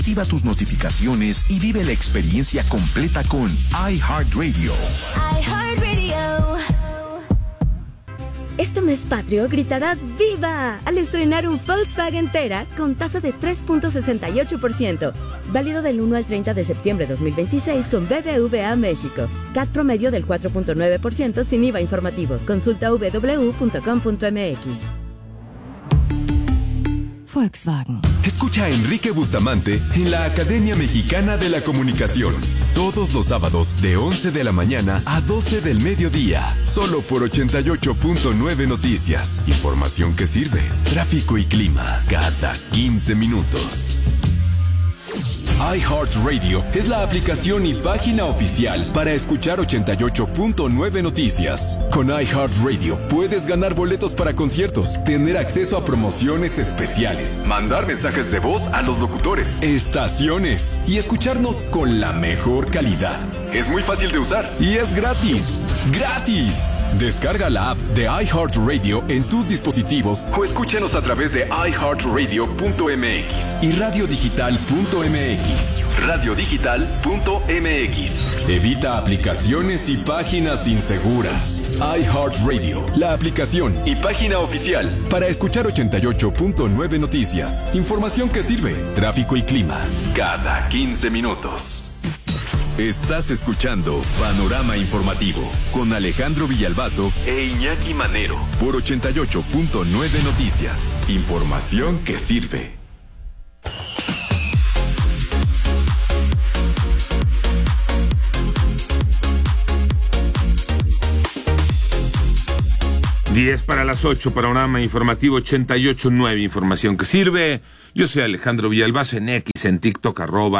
Activa tus notificaciones y vive la experiencia completa con iHeartRadio. iHeartRadio. Este mes patrio gritarás ¡Viva! Al estrenar un Volkswagen Tera con tasa de 3.68%. Válido del 1 al 30 de septiembre de 2026 con BBVA México. CAT promedio del 4.9% sin IVA informativo. Consulta www.com.mx. Volkswagen. Escucha a Enrique Bustamante en la Academia Mexicana de la Comunicación. Todos los sábados de 11 de la mañana a 12 del mediodía. Solo por 88.9 Noticias. Información que sirve. Tráfico y clima. Cada 15 minutos. iHeartRadio es la aplicación y página oficial para escuchar 88.9 Noticias. Con iHeartRadio puedes ganar boletos para conciertos, tener acceso a promociones especiales, mandar mensajes de voz a los locutores, estaciones y escucharnos con la mejor calidad. Es muy fácil de usar y es gratis. ¡Gratis! Descarga la app de iHeartRadio en tus dispositivos o escúchanos a través de iHeartRadio.mx y radiodigital.mx. Radiodigital.mx. Evita aplicaciones y páginas inseguras. iHeartRadio, la aplicación y página oficial para escuchar 88.9 Noticias. Información que sirve. Tráfico y clima. Cada 15 minutos. Estás escuchando Panorama Informativo con Alejandro Villalbazo e Iñaki Manero por 88.9 Noticias. Información que sirve. Diez para las 8, Panorama Informativo 88.9, información que sirve. Yo soy Alejandro Villalbazo, en X, en TikTok,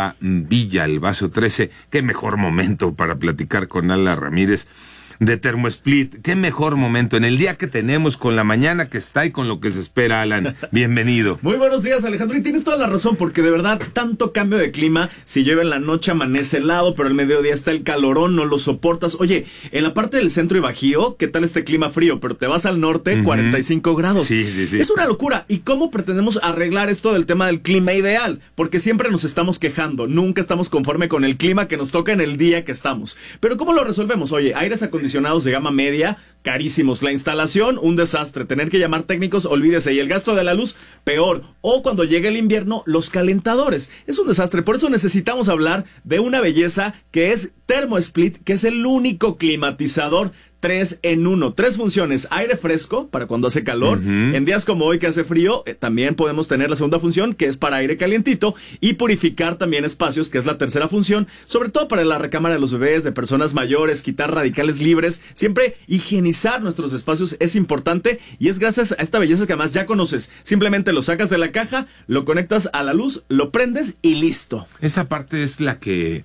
@Villalbazo13. Qué mejor momento para platicar con Ala Ramírez de Termosplit. Qué mejor momento en el día que tenemos, con la mañana que está y con lo que se espera, Alan. Bienvenido. Muy buenos días, Alejandro, y tienes toda la razón, porque de verdad, tanto cambio de clima, si llueve en la noche amanece helado, pero al mediodía está el calorón, no lo soportas. Oye, en la parte del centro y Bajío, ¿qué tal este clima frío? Pero te vas al norte, 45 grados. Sí. Es una locura. ¿Y cómo pretendemos arreglar esto del tema del clima ideal? Porque siempre nos estamos quejando, nunca estamos conforme con el clima que nos toca en el día que estamos. Pero ¿cómo lo resolvemos? Oye, aires acondicionados de gama media, carísimos. La instalación, un desastre. Tener que llamar técnicos, olvídese. Y el gasto de la luz, peor. O cuando llegue el invierno, los calentadores. Es un desastre. Por eso necesitamos hablar de una belleza que es Termosplit, que es el único climatizador 3 en 1. 3 funciones. Aire fresco para cuando hace calor. En días como hoy que hace frío, también podemos tener la segunda función, que es para aire calientito. Y purificar también espacios, que es la tercera función. Sobre todo para la recámara de los bebés, de personas mayores, quitar radicales libres. Siempre higienizar nuestros espacios es importante. Y es gracias a esta belleza que además ya conoces. Simplemente lo sacas de la caja, lo conectas a la luz, lo prendes y listo. Esa parte es la que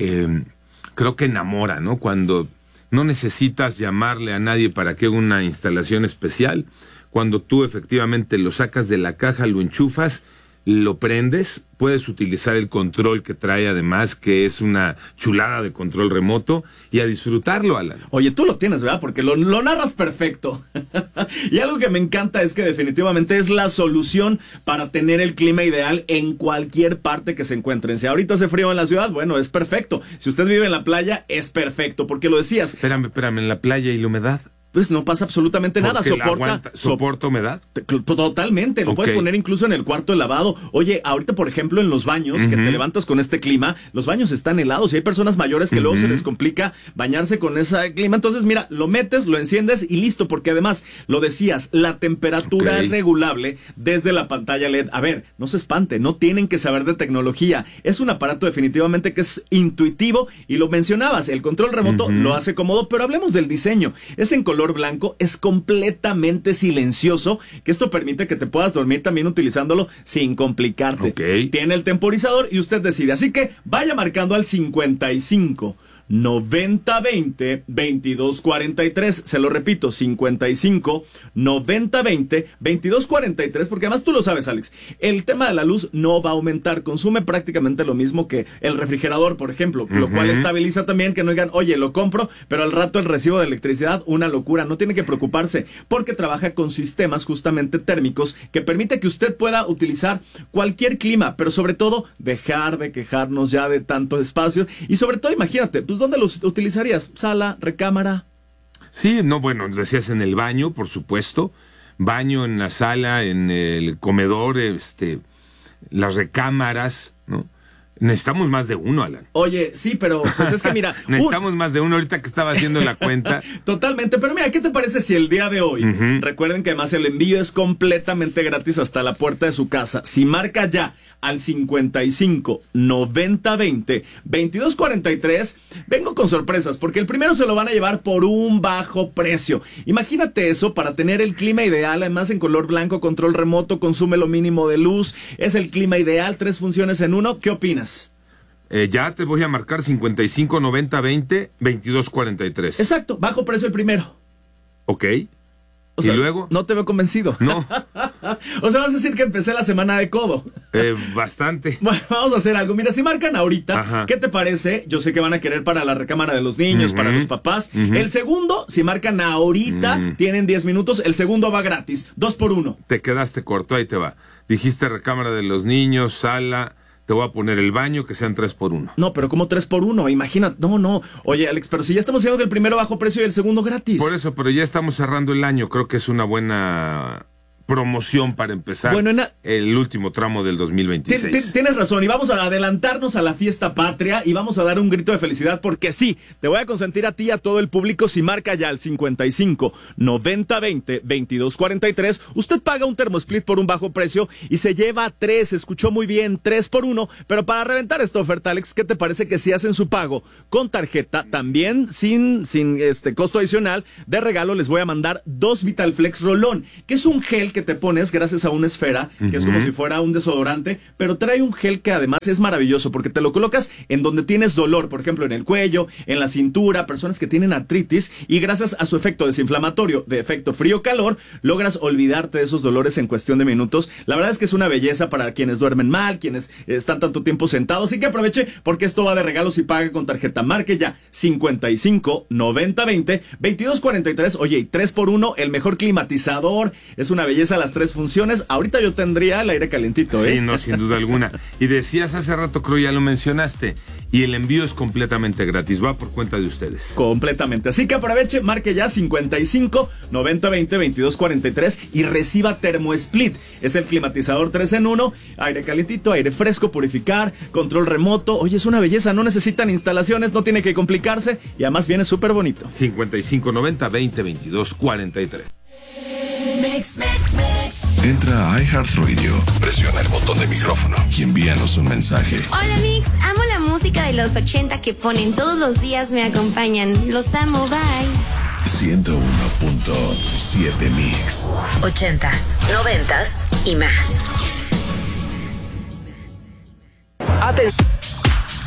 creo que enamora, ¿no? Cuando no necesitas llamarle a nadie para que haga una instalación especial. Cuando tú efectivamente lo sacas de la caja, lo enchufas, lo prendes, puedes utilizar el control que trae además, que es una chulada de control remoto, y a disfrutarlo, Alan. Oye, tú lo tienes, ¿verdad? Porque lo narras perfecto. Y algo que me encanta es que definitivamente es la solución para tener el clima ideal en cualquier parte que se encuentren. Si ahorita hace frío en la ciudad, bueno, es perfecto. Si usted vive en la playa, es perfecto, porque lo decías. Espérame, ¿en la playa y la humedad? Pues no pasa absolutamente nada. ¿Soporta humedad? Totalmente. Lo puedes poner incluso en el cuarto de lavado. Oye, ahorita, por ejemplo, en los baños, que te levantas con este clima, los baños están helados y hay personas mayores que luego se les complica bañarse con ese clima. Entonces, mira, lo metes, lo enciendes y listo, porque además, lo decías, la temperatura es regulable desde la pantalla LED. A ver, no se espante, no tienen que saber de tecnología. Es un aparato definitivamente que es intuitivo y lo mencionabas, el control remoto lo hace cómodo, pero hablemos del diseño. Es en color blanco, es completamente silencioso, que esto permite que te puedas dormir también utilizándolo sin complicarte. Tiene el temporizador y usted decide. Así que vaya marcando al 55 9020 2243. Se lo repito, 55 9020 2243, porque además tú lo sabes, Alex, el tema de la luz no va a aumentar, consume prácticamente lo mismo que el refrigerador, por ejemplo, lo cual estabiliza también que no digan, oye, lo compro, pero al rato el recibo de electricidad, una locura. No tiene que preocuparse, porque trabaja con sistemas justamente térmicos que permite que usted pueda utilizar cualquier clima, pero sobre todo dejar de quejarnos ya de tanto espacio. Y sobre todo, imagínate, pues ¿dónde los utilizarías? ¿Sala, recámara? Sí, no, bueno, decías en el baño, por supuesto. Baño, en la sala, en el comedor, las recámaras, ¿no? Necesitamos más de uno, Alan. Oye, sí, pero pues es que mira... Necesitamos más de uno ahorita que estaba haciendo la cuenta. Totalmente, pero mira, ¿qué te parece si el día de hoy, recuerden que además el envío es completamente gratis hasta la puerta de su casa, si marca ya al 55 90 20 22 43, vengo con sorpresas, porque el primero se lo van a llevar por un bajo precio. Imagínate eso, para tener el clima ideal, además en color blanco, control remoto, consume lo mínimo de luz, es el clima ideal, 3 funciones en uno. ¿Qué opinas? Ya te voy a marcar 55 90 20 22 43. Exacto, bajo precio el primero. Ok. O sea, ¿y luego? No te veo convencido. No. O sea, vas a decir que empecé la semana de codo. Bastante. Bueno, vamos a hacer algo. Mira, si marcan ahorita, Ajá. ¿qué te parece? Yo sé que van a querer para la recámara de los niños, para los papás. El segundo, si marcan ahorita, tienen 10 minutos. El segundo va gratis, 2 por 1. Te quedaste corto, ahí te va. Dijiste recámara de los niños, sala... Te voy a poner el baño, que sean 3 por 1. No, pero ¿cómo 3 por 1? Imagínate. No. Oye, Alex, pero si ya estamos diciendo que el primero bajo precio y el segundo gratis. Por eso, pero ya estamos cerrando el año. Creo que es una buena promoción para empezar el último tramo del 2026. Tienes razón, y vamos a adelantarnos a la fiesta patria y vamos a dar un grito de felicidad, porque sí, te voy a consentir a ti y a todo el público si marca ya al 55 90 20 22 43. Usted paga un termosplit por un bajo precio y se lleva 3, escuchó muy bien, 3 por 1, pero para reventar esta oferta, Alex, ¿qué te parece que si hacen su pago con tarjeta, también sin costo adicional, de regalo les voy a mandar 2 Vitalflex Rolón, que es un gel que te pones gracias a una esfera, que es como si fuera un desodorante, pero trae un gel que además es maravilloso, porque te lo colocas en donde tienes dolor, por ejemplo en el cuello, en la cintura, personas que tienen artritis, y gracias a su efecto desinflamatorio, de efecto frío-calor, logras olvidarte de esos dolores en cuestión de minutos. La verdad es que es una belleza para quienes duermen mal, quienes están tanto tiempo sentados, así que aproveche, porque esto va de regalos y pague con tarjeta. Marque ya 55 90 20 22 43. Oye, y 3 por 1, el mejor climatizador, es una belleza las 3 funciones. Ahorita yo tendría el aire calentito, Sí, no, sin duda alguna. Y decías hace rato, creo ya lo mencionaste, y el envío es completamente gratis, va por cuenta de ustedes. Completamente, así que aproveche, marque ya 55 90 20 22 43 y reciba TermoSplit. Es el climatizador 3 en 1, aire calentito, aire fresco, purificar, control remoto. Oye, es una belleza, no necesitan instalaciones, no tiene que complicarse, y además viene súper bonito. 55 90 20 22 43. Entra a iHeartRadio, presiona el botón de micrófono y envíanos un mensaje. Hola Mix, amo la música de los 80 que ponen todos los días, me acompañan. Los amo, bye. 101.7 Mix. 80s, 90s y más. Atención.